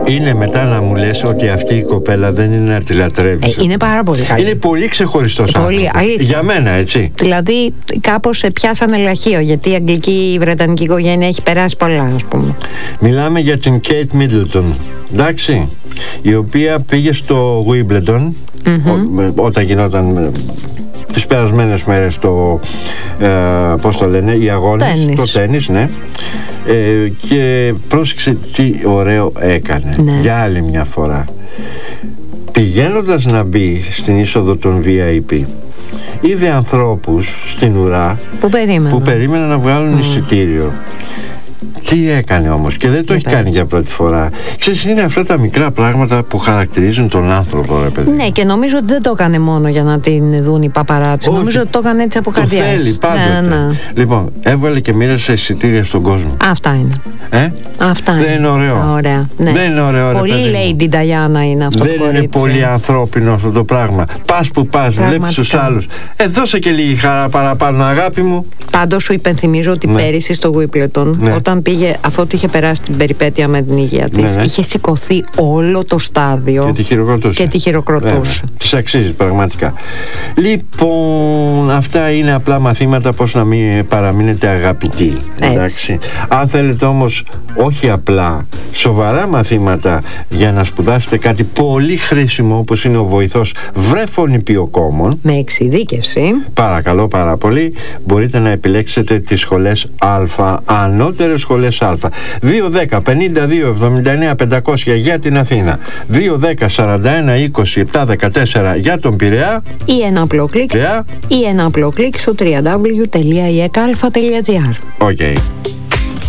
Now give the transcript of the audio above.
είναι μετά να μου λες ότι αυτή η κοπέλα δεν είναι να τη λατρεύεις. Είναι πάρα πολύ καλή. Είναι πολύ ξεχωριστός άνθρωπος. Για μένα, έτσι. Δηλαδή, κάπως σε πιάσανε λαχείο, γιατί η αγγλική, η βρετανική οικογένεια έχει περάσει πολλά, ας πούμε. Μιλάμε για την Kate Middleton, εντάξει, η οποία πήγε στο Wimbledon όταν γινόταν τις περασμένες μέρες το πώς το λένε, οι αγώνες, το τένις, ναι. Και πρόσεξε τι ωραίο έκανε, ναι. Για άλλη μια φορά, πηγαίνοντας να μπει στην είσοδο των VIP, είδε ανθρώπους στην ουρά που περίμεναν να βγάλουν εισιτήριο. Τι έκανε όμως, και δεν το έχει κάνει για πρώτη φορά. Ξέρεις, είναι αυτά τα μικρά πράγματα που χαρακτηρίζουν τον άνθρωπο, ρε παιδί. Ναι, και νομίζω ότι δεν το έκανε μόνο για να την δουν οι παπαράτσι. Νομίζω ότι το έκανε έτσι από καρδιάς. Το θέλει πάντοτε. Ναι. Λοιπόν, έβγαλε και μοίρασε εισιτήρια στον κόσμο. Αυτά είναι. Αυτά δεν είναι ωραίο. Ωραία. Ναι. Δεν είναι ωραίο, ρε πολύ παιδί. Lady Diana είναι αυτό. Δεν είναι πολύ ανθρώπινο αυτό το πράγμα. Πας που πας, βλέπεις τους άλλους. Δώσε και λίγη χαρά παραπάνω, αγάπη μου. Πάντως σου υπενθυμίζω ότι πέρυσι στο Wimbledon, όταν πήγε, αφού είχε περάσει την περιπέτεια με την υγεία της, είχε σηκωθεί όλο το στάδιο και τη χειροκροτούσε. Της αξίζει πραγματικά. Λοιπόν, αυτά είναι απλά μαθήματα πώς να μην παραμείνετε αγαπητοί. Εντάξει. Αν θέλετε όμως όχι απλά, σοβαρά μαθήματα για να σπουδάσετε κάτι πολύ χρήσιμο, όπως είναι ο βοηθός βρέφων υπηοκόμων με εξειδίκευση, παρακαλώ πάρα πολύ, μπορείτε να επιλέξετε τις σχολές Α, ανώτερες σχολές Α. 210 52 79 500 για την Αθήνα, 210 41 20 7 14 για τον Πειραιά, ή ένα απλό κλικ στο www.ekalfa.gr. Okay.